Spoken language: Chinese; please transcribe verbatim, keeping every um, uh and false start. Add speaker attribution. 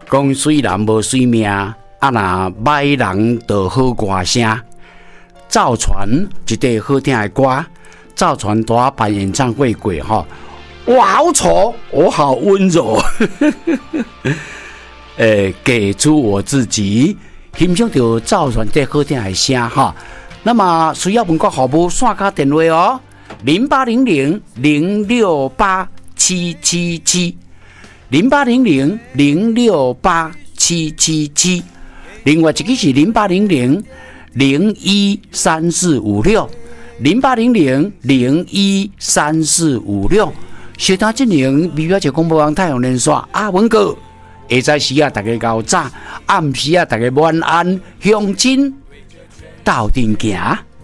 Speaker 1: 讲水人无水命，啊那歹人就好歌声。造船一块好听的歌，造船都要办演唱会过吼。我好丑，我好温柔，诶，给出我自己欣赏到造船这好听的声哈。那么需要问个服务线卡电话哦，零八零零零六八七七七，零八零零零六八七七七，另外一个是零八零零零一三四五六，零八零零零一三四五六。小单进行微表节广播网太阳连线啊，文哥，下早时啊，大家搞早，暗时啊，大家晚安，向前斗阵行。